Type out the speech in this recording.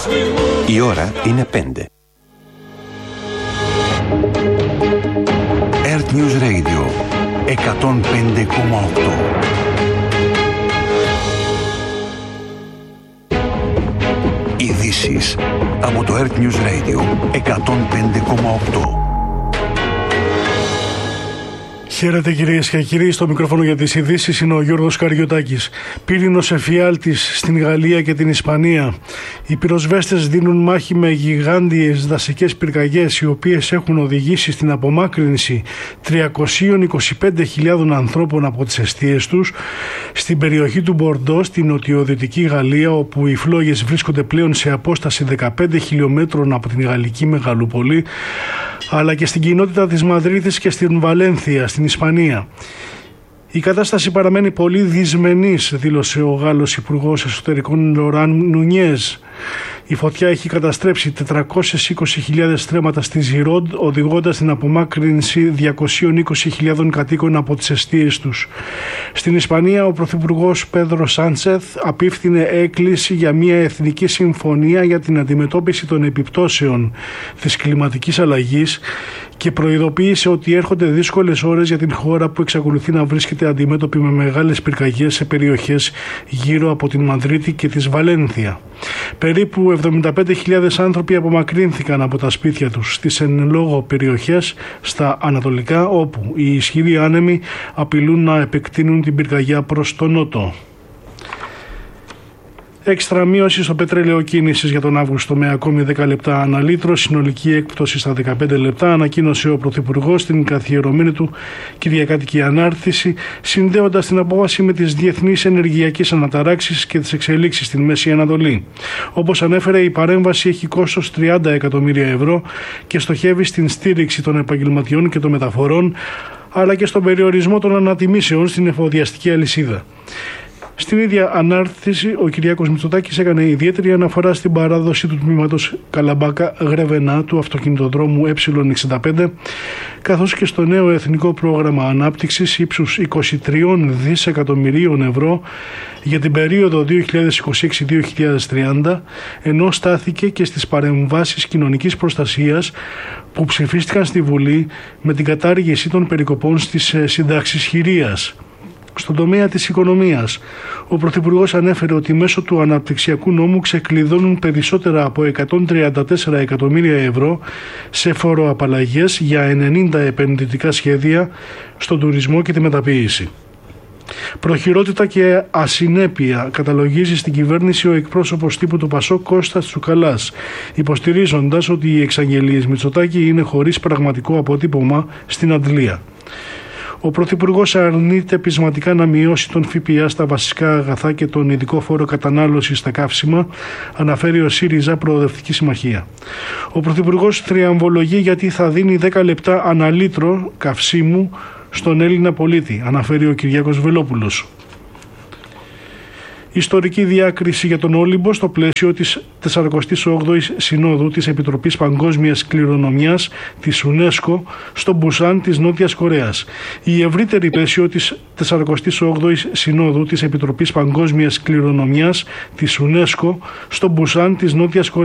Η ώρα είναι 5. Earth News Radio 105,8. Ειδήσεις από το Earth News Radio 105,8. Χαίρετε κυρίες και κύριοι, στο μικρόφωνο για τις ειδήσεις είναι ο Γιώργος Καριωτάκης. Πύρινος εφιάλτης στην Γαλλία και την Ισπανία. Οι πυροσβέστες δίνουν μάχη με γιγάντιες δασικές πυρκαγιές, οι οποίες έχουν οδηγήσει στην απομάκρυνση 325.000 ανθρώπων από τις εστίες τους στην περιοχή του Μπορντό, στην νοτιοδυτική Γαλλία, όπου οι φλόγες βρίσκονται πλέον σε απόσταση 15 χιλιόμετρων από την γαλλική μεγαλούπολη, αλλά και στην κοινότητα της Μαδρίτης και στην Βαλένθια, στην Ισπανία. Η κατάσταση παραμένει πολύ δυσμενής, δήλωσε ο Γάλλος Υπουργός Εσωτερικών Λοράν Νουνιέζ. Η φωτιά έχει καταστρέψει 420.000 στρέμματα στη Ζιρόντ, οδηγώντας στην απομάκρυνση 220.000 κατοίκων από τις εστίες τους. Στην Ισπανία, ο Πρωθυπουργός Πέδρο Σάντσεθ απίφθινε έκκληση για μια εθνική συμφωνία για την αντιμετώπιση των επιπτώσεων της κλιματικής αλλαγής και προειδοποίησε ότι έρχονται δύσκολες ώρες για την χώρα που εξακολουθεί να βρίσκεται αντιμέτωπη με μεγάλες πυρκαγιές σε περιοχές γύρω από την Μαδρίτη και της Βαλένθια. Περίπου 75.000 άνθρωποι απομακρύνθηκαν από τα σπίτια τους στις εν λόγω περιοχές στα ανατολικά, όπου οι ισχυροί άνεμοι απειλούν να επεκτείνουν την πυρκαγιά προς τον νότο. Έξτρα μείωση στο πετρέλαιο κίνησης για τον Αύγουστο με ακόμη 10 λεπτά ανά λίτρο, συνολική έκπτωση στα 15 λεπτά, ανακοίνωσε ο Πρωθυπουργός στην καθιερωμένη του κυριακάτικη ανάρτηση, συνδέοντας την απόφαση με τις διεθνείς ενεργειακές αναταράξεις και τις εξελίξεις στην Μέση Ανατολή. Όπως ανέφερε, η παρέμβαση έχει κόστος 30 εκατομμύρια ευρώ και στοχεύει στην στήριξη των επαγγελματιών και των μεταφορών, αλλά και στον περιορισμό των ανατιμήσεων στην εφοδιαστική αλυσίδα. Στην ίδια ανάρτηση, ο Κυριάκος Μητσοτάκης έκανε ιδιαίτερη αναφορά στην παράδοση του τμήματος Καλαμπάκα-Γρεβενά του αυτοκινητοδρόμου Ε65, καθώς και στο νέο Εθνικό Πρόγραμμα Ανάπτυξης ύψους 23 δισεκατομμυρίων ευρώ για την περίοδο 2026-2030, ενώ στάθηκε και στις παρεμβάσεις κοινωνικής προστασίας που ψηφίστηκαν στη Βουλή με την κατάργηση των περικοπών στις συντάξεις χειρίας. Στον τομέα της οικονομίας, ο Πρωθυπουργός ανέφερε ότι μέσω του αναπτυξιακού νόμου ξεκλειδώνουν περισσότερα από 134 εκατομμύρια ευρώ σε φοροαπαλλαγές για 90 επενδυτικά σχέδια στον τουρισμό και τη μεταποίηση. Προχειρότητα και ασυνέπεια καταλογίζει στην κυβέρνηση ο εκπρόσωπος τύπου του ΠΑΣΟΚ Κώστας Τσουκαλάς, υποστηρίζοντας ότι οι εξαγγελίες Μητσοτάκη είναι χωρίς πραγματικό αποτύπωμα στην αντλία. Ο Πρωθυπουργός αρνείται πεισματικά να μειώσει τον ΦΠΑ στα βασικά αγαθά και τον ειδικό φόρο κατανάλωσης στα καύσιμα, αναφέρει ο ΣΥΡΙΖΑ Προοδευτική Συμμαχία. Ο Πρωθυπουργός θριαμβολογεί γιατί θα δίνει 10 λεπτά ανά λίτρο καυσίμου στον Έλληνα πολίτη, αναφέρει ο Κυριάκος Βελόπουλος. Ιστορική διάκριση για τον Όλυμπο στο πλαίσιο της 48ης Συνόδου της Επιτροπής Παγκόσμιας Κληρονομιάς της UNESCO στο Μπουσάν της Νότιας Κορέας. Η ευρύτερη πλαίσιο της 48ης Συνόδου της Επιτροπής Παγκόσμιας Κληρονομιάς της UNESCO στο Μπουσάν της Νότιας Κορέας